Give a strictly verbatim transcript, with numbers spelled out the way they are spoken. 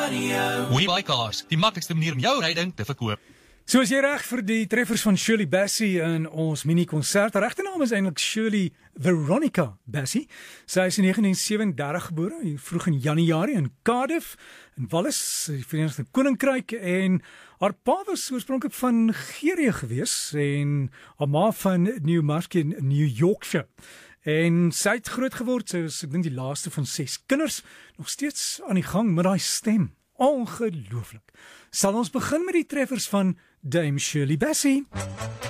WeBuyCars, die maklikste manier om jou ryding te verkoop. So is jy reg vir die treffers van Shirley Bassey in ons mini-konsert. Haar regte naam is eintlik Shirley Veronica Bassey. Sy is in negentien sewendertig gebore, vroeg in Januarie in Cardiff, in Wallis, die Verenigde Koninkryk, en haar pa was oorspronklik van Nigerië gewees en haar ma van Newmarket in New Yorkshire. En sy het groot geword, sy was ek dink die laaste van ses kinders, nog steeds aan die gang met daai stem. Ongelooflik. Sal ons begin met die treffers van Dame Shirley Bassey.